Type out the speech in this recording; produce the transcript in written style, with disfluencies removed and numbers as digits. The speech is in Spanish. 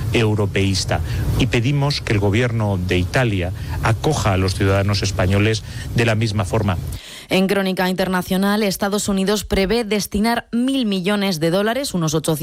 europeísta. Y pedimos que el gobierno de Italia acoja a los ciudadanos españoles de la misma forma. En Crónica Internacional, Estados Unidos prevé destinar $1.000 millones, unos 800